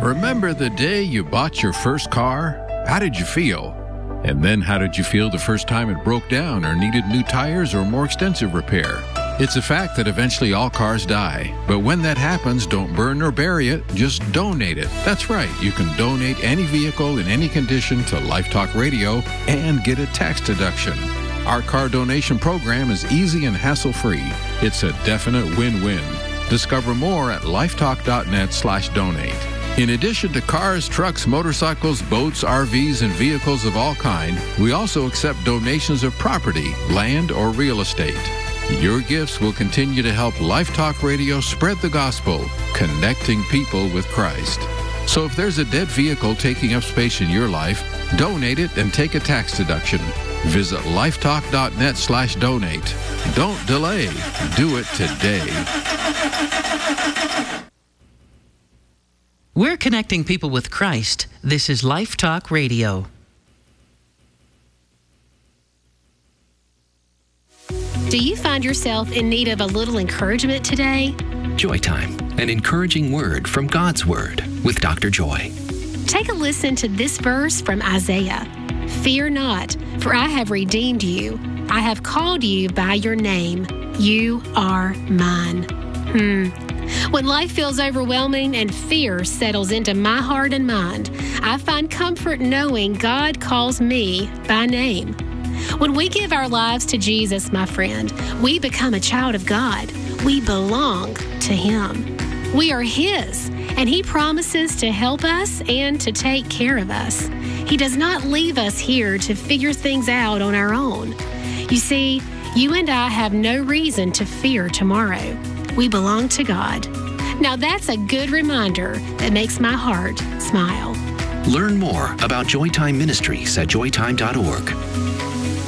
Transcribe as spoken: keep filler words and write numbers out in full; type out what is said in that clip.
Remember the day you bought your first car? How did you feel? And then how did you feel the first time it broke down or needed new tires or more extensive repair? It's a fact that eventually all cars die. But when that happens, don't burn or bury it, just donate it. That's right, you can donate any vehicle in any condition to Life Talk Radio and get a tax deduction. Our car donation program is easy and hassle-free. It's a definite win-win. Discover more at lifetalk.net slash donate. In addition to cars, trucks, motorcycles, boats, R Vs, and vehicles of all kind, we also accept donations of property, land, or real estate. Your gifts will continue to help Life Talk Radio spread the gospel, connecting people with Christ. So if there's a dead vehicle taking up space in your life, donate it and take a tax deduction. Visit lifetalk.net slash donate. Don't delay. Do it today. We're connecting people with Christ. This is Life Talk Radio. Do you find yourself in need of a little encouragement today? Joy Time, an encouraging word from God's Word with Doctor Joy. Take a listen to this verse from Isaiah. Fear not, for I have redeemed you. I have called you by your name. You are mine. Hmm. When life feels overwhelming and fear settles into my heart and mind, I find comfort knowing God calls me by name. When we give our lives to Jesus, my friend, we become a child of God. We belong to Him. We are His, and He promises to help us and to take care of us. He does not leave us here to figure things out on our own. You see, you and I have no reason to fear tomorrow. We belong to God. Now that's a good reminder that makes my heart smile. Learn more about Joytime Ministries at joytime dot org.